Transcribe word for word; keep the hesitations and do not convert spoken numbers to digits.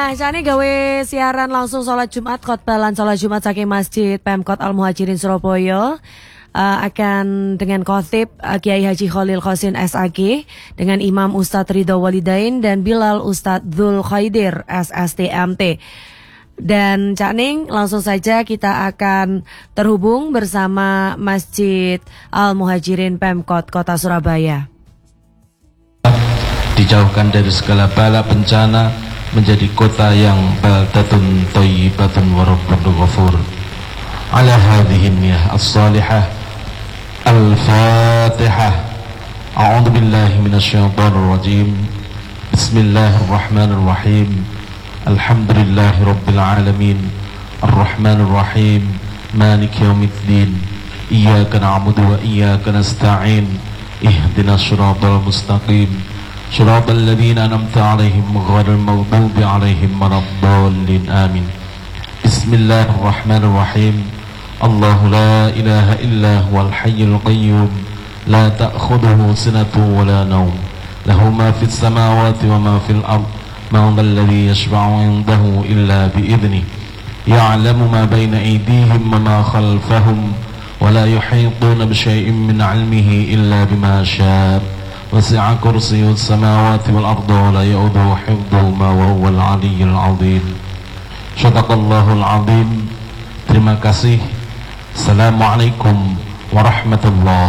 Nah, Cani gawe siaran langsung sholat Jumat, khotbah lan sholat Jumat saking Masjid Pemkot Al Muhajirin Surabaya. Uh, akan dengan khotib uh, Kiai Haji Khalil Khosin S A G dengan Imam Ustadz Ridho Walidain dan Bilal Ustadz Dzul Khaidir S S T M T. Dan Cak Ning, langsung saja kita akan terhubung bersama Masjid Al Muhajirin Pemkot Kota Surabaya. Dijauhkan dari segala bala bencana, menjadi kota yang baldatun thayyibatun wa rabbun ghafur. Ala hadhihi niyyah as-salihah. Al-Fatihah. A'udzu billahi minasyaitonir rajim. Bismillahirrahmanirrahim. Alhamdulillahi rabbil alamin. Arrahmanir rahim. Maliki yaumiddin. Iyyaka na'budu wa iyyaka nasta'in. Ihdinas shiratal mustaqim. Shiratal ladzina an'amta 'alaihim ghairil maghdubi 'alaihim waladdallin. Amin. Bismillahirrahmanirrahim. Allahu la ilaha illa huwal hayyul qayyum la ta'khudhuhu sinatun wa la nawm lahu ma fis samawati wa ma fil ard man dhal ladzi yashfa'u 'indahu illa bi idhnihi ya'lamu ma bayna aydihim wa ma khalfahum wa la yuhituna bi shay'in min 'ilmihi illa bima sha'a wasi'a kursiyyus samawati wal ardi wa la ya'uduhu hifdhuhuma wa huwal 'aliyyul 'azim. Shadaqallahul 'azim. Terima kasih. Assalamualaikum warahmatullahi